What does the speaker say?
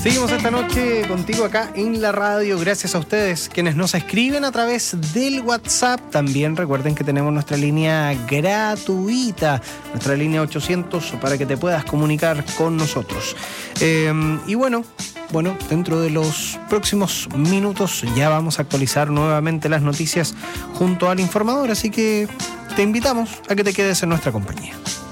Seguimos esta noche contigo acá en la radio. Gracias a ustedes quienes nos escriben a través del WhatsApp. También recuerden que tenemos nuestra línea gratuita, nuestra línea 800, para que te puedas comunicar con nosotros. Y bueno, dentro de los próximos minutos ya vamos a actualizar nuevamente las noticias junto al informador, así que te invitamos a que te quedes en nuestra compañía.